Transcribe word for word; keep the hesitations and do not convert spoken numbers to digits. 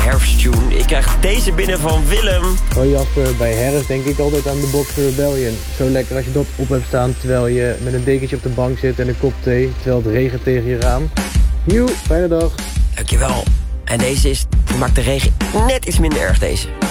herfsttune. Ik krijg deze binnen van Willem. Hoi Jasper, bij herfst denk ik altijd aan de Boxer Rebellion. Zo lekker als je dat op hebt staan terwijl je met een dekentje op de bank zit en een kop thee, terwijl het regent tegen je raam. Joe, fijne dag. Dankjewel. En deze is, die maakt de regen net iets minder erg deze.